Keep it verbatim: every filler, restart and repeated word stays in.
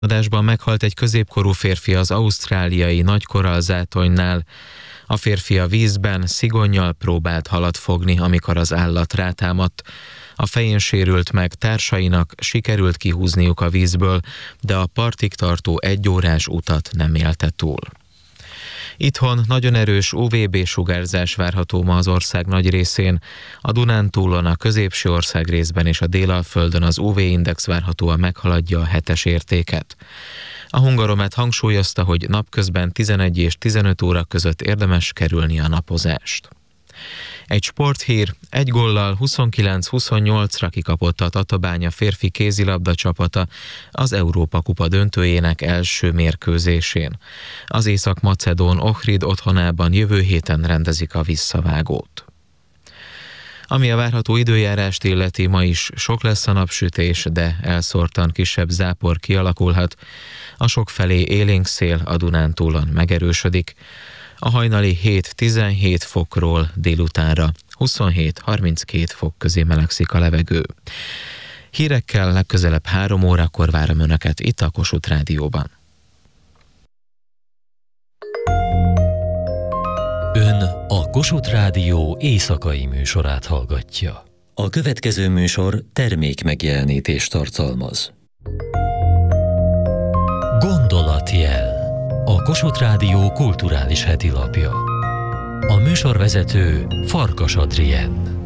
Adásban meghalt egy középkorú férfi az ausztráliai Nagykorallzátonynál. A férfi a vízben szigonnyal próbált halat fogni, amikor az állat rátámadt. A fején sérült meg, társainak sikerült kihúzniuk a vízből, de a partig tartó egyórás utat nem élte túl. Itthon nagyon erős u vé bé sugárzás várható ma az ország nagy részén. A Dunántúlon, a középső országrészben és a Délalföldön az u vé-index várhatóan meghaladja a hetes értéket. A Hungaromet hangsúlyozta, hogy napközben tizenegy és tizenöt óra között érdemes kerülni a napozást. Egy sporthír: egy góllal huszonkilenc huszonnyolcra kikapott a Tatabánya férfi kézilabda csapata az Európa-kupa döntőjének első mérkőzésén. Az észak-macedón Ohrid otthonában jövő héten rendezik a visszavágót. Ami a várható időjárást illeti, ma is sok lesz a napsütés, de elszórtan kisebb zápor kialakulhat. A sokfelé élénk szél a Dunántúlon megerősödik. A hajnali hét-tizenhét fokról délutánra huszonhét-harminckét fok közé melegszik a levegő. Hírekkel legközelebb három órakor várom Önöket itt a Kossuth Rádióban. Ön a Kossuth Rádió éjszakai műsorát hallgatja. A következő műsor termékmegjelenítést tartalmaz. Gondolatjel. A Kossuth Rádió kulturális hetilapja. A műsorvezető Farkas Adrien.